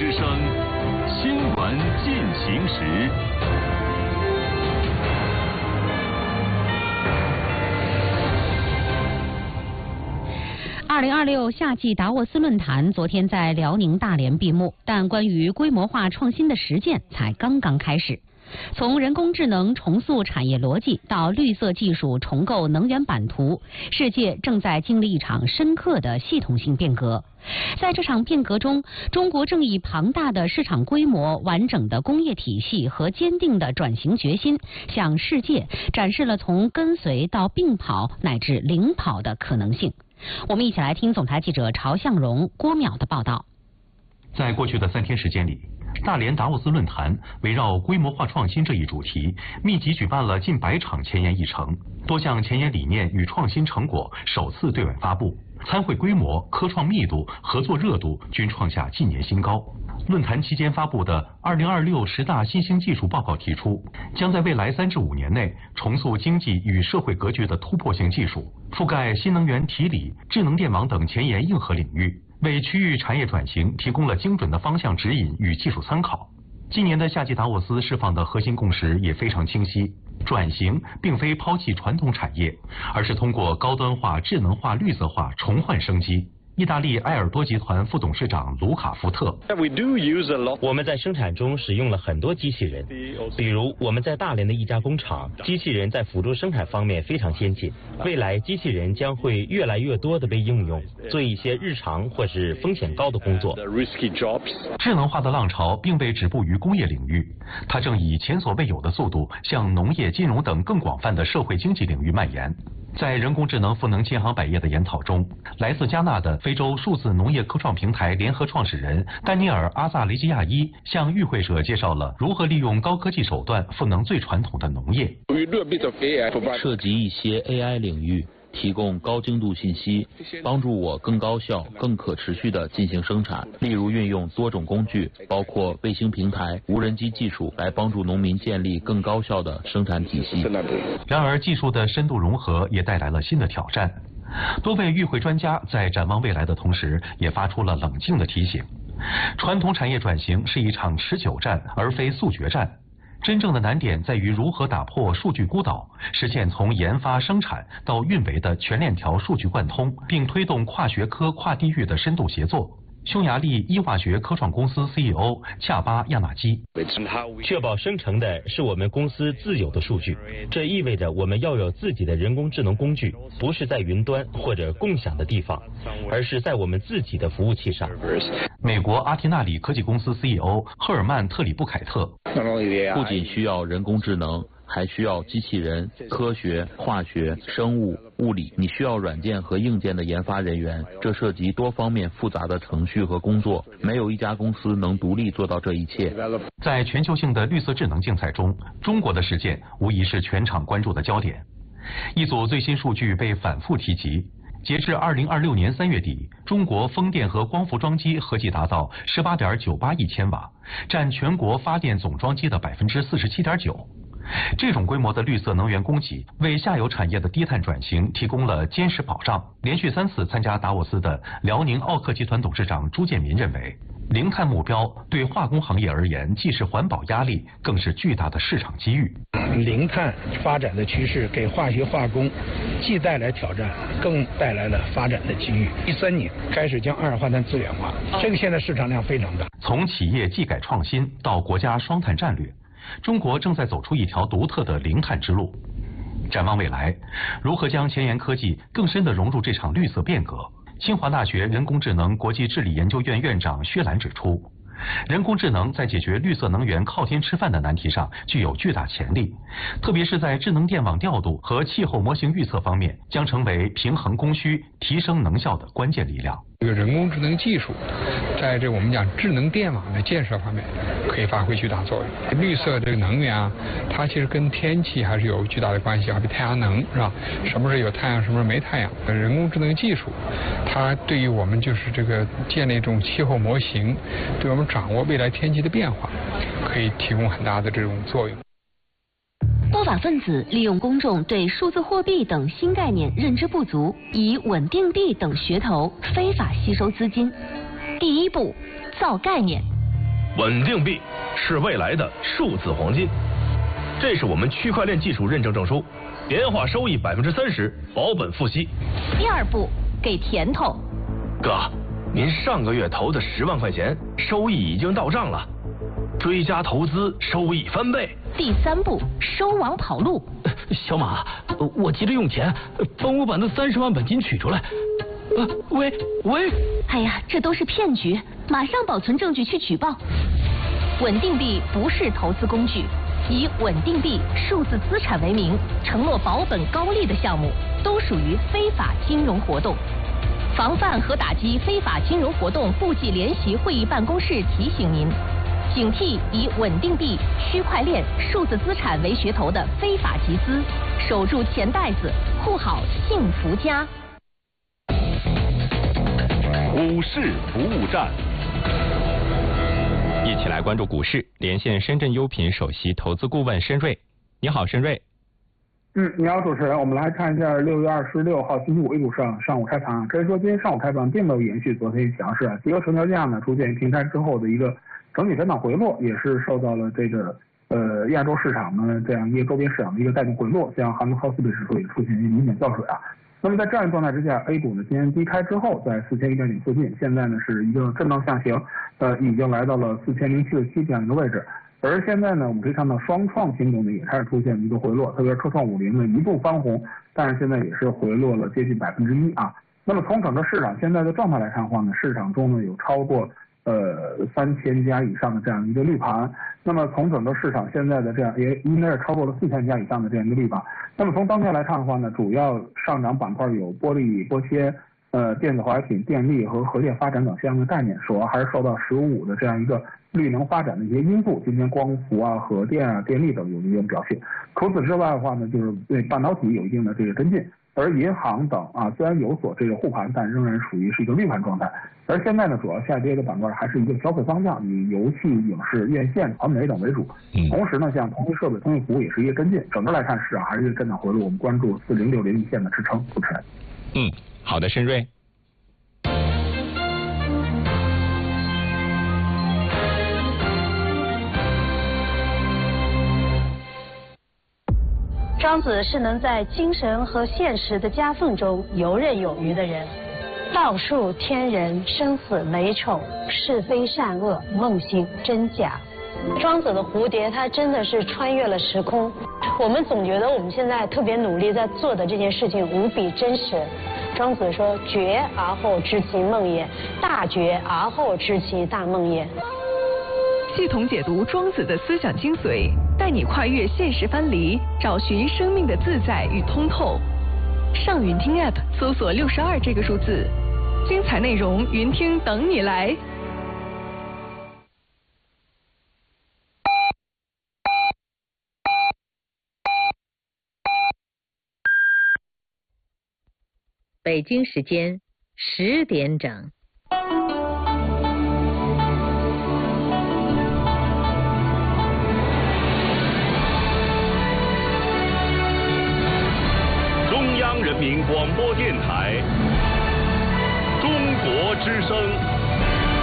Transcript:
之声新闻进行时。 2026夏季达沃斯论坛昨天在辽宁大连闭幕，但关于规模化创新的实践才刚刚开始。从人工智能重塑产业逻辑到绿色技术重构能源版图，世界正在经历一场深刻的系统性变革。在这场变革中，中国正以庞大的市场规模、完整的工业体系和坚定的转型决心，向世界展示了从跟随到并跑乃至领跑的可能性。我们一起来听总台记者曹向荣、郭淼的报道。 在过去的3天时间里，大连达沃斯论坛围绕规模化创新这一主题，密集举办了近100场前沿议程，多项前沿理念与创新成果首次对外发布，参会规模、科创密度、合作热度均创下近年新高。论坛期间发布的202610大新兴技术报告提出，将在未来3至5年内重塑经济与社会格局的突破性技术，覆盖新能源、提锂、智能电网等前沿硬核领域，为区域产业转型提供了精准的方向指引与技术参考。今年的夏季达沃斯释放的核心共识也非常清晰，转型并非抛弃传统产业，而是通过高端化、智能化、绿色化重焕生机。意大利埃尔多集团副董事长卢卡福特： 我们在生产中使用了很多机器人，比如我们在大连的一家工厂，机器人在辅助生产方面非常先进。未来机器人将会越来越多地被应用，做一些日常或是风险高的工作。 智能化的浪潮并未止步于工业领域，它正以前所未有的速度向农业、金融等更广泛的社会经济领域蔓延。在人工智能赋能千行百业的研讨中，来自加纳的非洲数字农业科创平台联合创始人丹尼尔·阿萨雷基亚伊向与会者介绍了如何利用高科技手段赋能最传统的农业。 涉及一些 AI 领域，提供高精度信息，帮助我更高效、更可持续地进行生产。例如，运用多种工具，包括卫星平台、无人机技术，来帮助农民建立更高效的生产体系。 然而，技术的深度融合也带来了新的挑战。多位与会专家在展望未来的同时，也发出了冷静的提醒：传统产业转型是一场持久战，而非速决战。真正的难点在于如何打破数据孤岛，实现从研发、生产到运维的全链条数据贯通，并推动跨学科、跨地域的深度协作。匈牙利伊化学科创公司 CEO 恰巴亚纳基： 确保生成的是我们公司自有的数据，这意味着我们要有自己的人工智能工具，不是在云端或者共享的地方，而是在我们自己的服务器上。 美国阿提纳里科技公司 CEO 赫尔曼特里布凯特： 不仅需要人工智能，还需要机器人、科学、化学、生物、物理，你需要软件和硬件的研发人员，这涉及多方面复杂的程序和工作，没有一家公司能独立做到这一切。 在全球性的绿色智能竞赛中，中国的事件无疑是全场关注的焦点。一组最新数据被反复提及，截至2026年3月底，中国风电和光伏装机合计达到18.98亿千瓦，占全国发电总装机的47.9%。这种规模的绿色能源供给为下游产业的低碳转型提供了坚实保障。连续3次参加达沃斯的辽宁奥克集团董事长朱建民认为，零碳目标对化工行业而言既是环保压力，更是巨大的市场机遇。 零碳发展的趋势给化学化工既带来挑战，更带来了发展的机遇。13年开始将二氧化碳资源化，这个现在市场量非常大。 从企业技改创新到国家双碳战略，中国正在走出一条独特的零碳之路。展望未来，如何将前沿科技更深地融入这场绿色变革？清华大学人工智能国际治理研究院院长薛兰指出，人工智能在解决绿色能源靠天吃饭的难题上具有巨大潜力，特别是在智能电网调度和气候模型预测方面，将成为平衡供需、提升能效的关键力量。 这个人工智能技术在这我们讲智能电网的建设方面可以发挥巨大作用。绿色这个能源啊，它其实跟天气还是有巨大的关系啊，比太阳能是吧？什么时候有太阳，什么时候没太阳？人工智能技术，它对于我们就是这个建立一种气候模型，对我们掌握未来天气的变化，可以提供很大的这种作用。 不法分子利用公众对数字货币等新概念认知不足，以稳定币等噱头非法吸收资金。第一步，造概念。 稳定币是未来的数字黄金。这是我们区块链技术认证证书，年化收益30%，保本付息。 第二步，给甜头。 哥，您上个月投的10万块钱，收益已经到账了，追加投资，收益翻倍。 第三步，收网跑路。 小马，我急着用钱，分我把那30万本金取出来。喂。 哎呀，这都是骗局，马上保存证据去举报。稳定币不是投资工具，以稳定币、数字资产为名，承诺保本高利的项目，都属于非法金融活动。防范和打击非法金融活动部际联席会议办公室提醒您，警惕以稳定币、区块链、数字资产为噱头的非法集资，守住钱袋子，护好幸福家。 股市服务站， 一起来关注股市，连线深圳优品首席投资顾问申瑞。你好，申瑞。 你好，主持人，我们来看一下6月26号星期五 A 股上午开盘。可以说今天上午开盘并没有延续昨天强势，集合成交价呢出现平台之后的一个整体震荡回落，也是受到了这个亚洲市场呢这样一个周边市场的一个带动回落，像杭州靠4指数也出现一个明显跳水啊。那么在这样一个状态之下 ，A 股呢今天低开之后在4100点附近，现在呢是一个震荡下行，已经来到了4077这样一个位置。而现在呢，我们可以看到双创品种呢也开始出现一个回落，特别是科创50呢一度翻红，但是现在也是回落了接近1%啊。那么从整个市场现在的状态来看的话呢，市场中呢有超过3000家以上的这样一个绿盘。那么从整个市场现在的这样也应该是超过了4000家以上的这样一个绿盘。那么从当前来看的话呢，主要上涨板块有玻璃、玻纤、电子化学品、电力和核电发展等相应的概念，主要还是受到15的这样一个绿能发展的一些因素，今天光伏啊、核电啊、电力等有一定表现。除此之外的话呢，就是对半导体有一定的这个跟进，而银行等啊虽然有所这个护盘，但仍然属于是一个绿盘状态。而现在呢，主要下跌的板块还是一个消费方向，以游戏、影视、院线、传媒等为主。同时呢，像通讯设备、通讯服务也是一个跟进。整个来看，市场还是一个震荡回落，我们关注4060一线的支撑。主持人。 好的，申瑞。 庄子是能在精神和现实的夹缝中游刃有余的人。道术天人，生死美丑，是非善恶，梦醒真假。庄子的蝴蝶，它真的是穿越了时空。我们总觉得我们现在特别努力在做的这件事情无比真实。庄子说：“觉而后知其梦也，大觉而后知其大梦也。” 系统解读庄子的思想精髓，带你跨越现实藩篱，找寻生命的自在与通透。上云听 App 搜索62这个数字，精彩内容云听等你来。 北京时间10点整。 中央人民广播电台，中国之声。